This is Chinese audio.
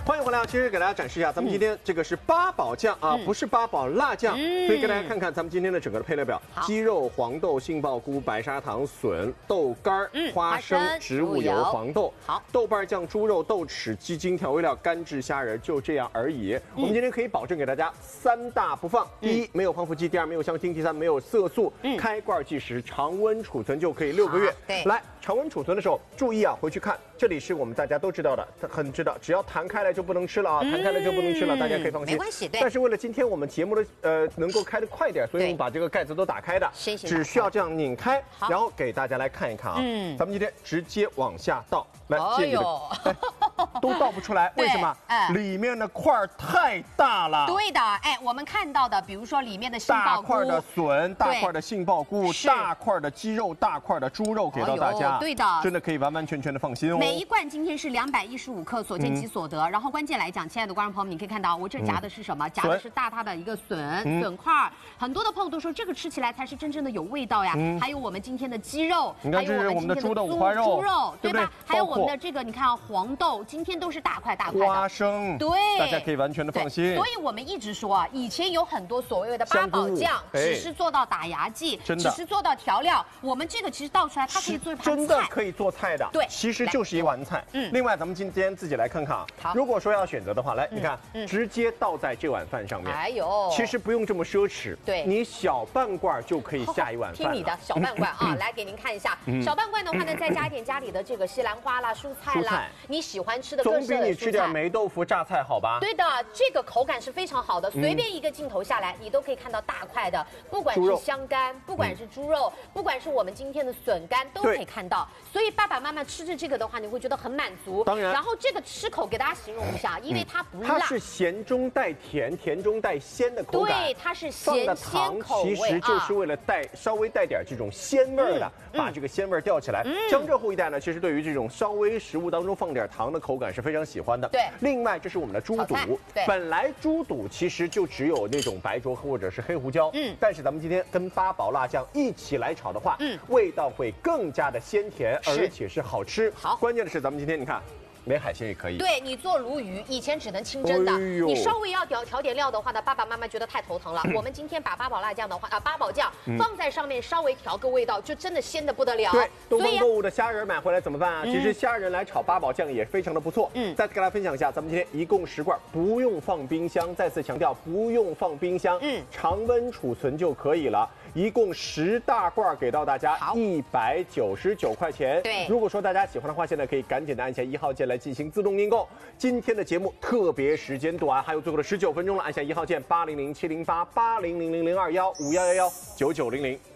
欢迎回来啊！其实给大家展示一下，咱们今天这个是八宝酱啊，不是八宝辣酱，所以给大家看看咱们今天的整个的配料表：鸡肉、黄豆、杏鲍菇、白砂糖、笋、豆干、花生、植物油、黄豆、豆瓣酱、猪肉、豆豉、鸡精、调味料、干制虾仁，就这样而已。我们今天可以保证给大家3大不放：第一，没有防腐剂；第二，没有香精；第三，没有色素。开罐即食，常温储存就可以6个月。 对， 来，常温储存的时候注意啊，回去看，这里是我们大家都知道的，很知道，只要弹开来就不能吃了啊，弹开来就不能吃了，大家可以放心。 没关系，对。 但是为了今天我们节目的能够开得快点，所以我们把这个盖子都打开的，只需要这样拧开，然后给大家来看一看啊。咱们今天直接往下倒，来，借你的，都倒不出来，为什么？里面的块太大了。 对的，哎，我们看到的，比如说里面的杏鲍菇， 大块的笋，大块的杏鲍菇，大块的鸡肉，大块的猪肉给到大家， 对的， 真的可以完完全全的放心哦。 每一罐今天是215克，所见即所得。然后关键来讲，亲爱的观众朋友们，你可以看到我这夹的是什么？夹的是大的一个笋块。很多的朋友都说这个吃起来才是真正的有味道呀。还有我们今天的鸡肉， 还有我们的猪的五花肉， 对吧？还有我们的这个，你看啊，黄豆今天都是大块的。 花生， 对， 大家可以完全的放心。 所以我们一直说啊，以前有很多所谓的八宝酱，只是做到打牙祭，只是做到调料。我们这个其实倒出来，它可以做一盘菜， 真的可以做菜的。 对， 其实就是一碗菜。另外，咱们今天自己来看看啊。如果说要选择的话，来，你看，直接倒在这碗饭上面。 哎呦， 其实不用这么奢侈。 对， 你小半罐就可以下一碗饭。 听你的，小半罐啊，来给您看一下。小半罐的话呢，再加一点家里的这个西兰花啦、蔬菜啦，你喜欢吃的各式的蔬菜。 总比你吃点霉豆腐、榨菜好吧？ 对的，这个口感是非常好的，随便一个镜头下来，你都可以看到大块的，不管是香干，不管是猪肉，不管是我们今天的笋干，都可以看到。所以爸爸妈妈吃着这个的话，你会觉得很满足。 当然， 然后这个吃口给大家形容一下，因为它不辣， 它是咸中带甜，甜中带鲜的口感。 对，它是咸鲜口味， 其实就是为了稍微带点这种鲜味的，把这个鲜味吊起来。江浙沪一带呢，其实对于这种稍微食物当中放点糖的口感是非常喜欢的。 对， 另外这是我们的猪肚，本来猪肚其实就只有那种白灼或者是黑胡椒，但是咱们今天跟八宝辣酱一起来炒的话，味道会更加的鲜甜，而且是好吃。好，关键的是咱们今天你看。没海鲜也可以， 对你做鲈鱼，以前只能清蒸的，你稍微要调点料的话呢，爸爸妈妈觉得太头疼了。我们今天把八宝辣酱的话，八宝酱放在上面，稍微调个味道，就真的鲜的不得了。 对，东方购物的虾仁买回来怎么办啊？其实虾仁来炒八宝酱也非常的不错。再次跟大家分享一下，咱们今天一共10罐，不用放冰箱。再次强调，不用放冰箱，常温储存就可以了。一共10大罐给到大家，199块钱。 对， 如果说大家喜欢的话，现在可以赶紧的按下1号键来进行自动订购。今天的节目特别时间短，还有最后的19分钟了，按下1号键800-708-800-021-5111-9900。